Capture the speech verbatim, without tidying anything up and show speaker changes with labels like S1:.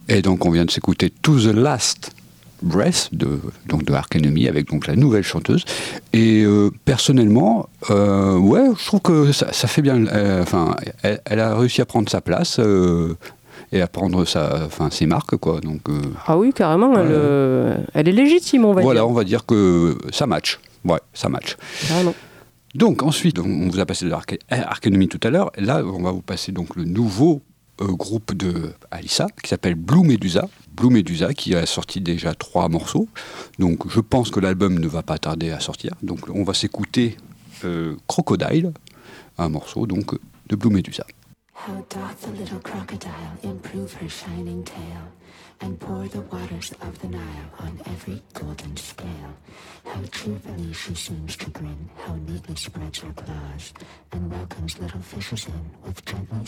S1: Et donc on vient de s'écouter To the Last Breath de, donc de Arch Enemy avec donc la nouvelle chanteuse. Et euh, personnellement, euh, ouais, je trouve que ça, ça fait bien. Euh, enfin, elle, elle a réussi à prendre sa place. Euh, et à prendre sa, enfin, ses marques, quoi. Donc, euh,
S2: ah oui, carrément, ouais. elle, euh, elle est légitime, on va
S1: voilà,
S2: dire.
S1: Voilà, on va dire que ça match. Ouais, ça match.
S2: Carrément.
S1: Donc ensuite, on vous a passé de Arch Enemy tout à l'heure. Là, on va vous passer donc le nouveau euh, groupe de Alissa qui s'appelle Blue Medusa. Blue Medusa qui a sorti déjà trois morceaux. Donc je pense que l'album ne va pas tarder à sortir. Donc on va s'écouter euh, Crocodile, un morceau donc de Blue Medusa.
S3: How doth the little crocodile improve her shining tail, and pour the waters of the Nile on every golden scale? How cheerfully she seems to grin, how neatly spreads her claws, and welcomes little fishes in with gently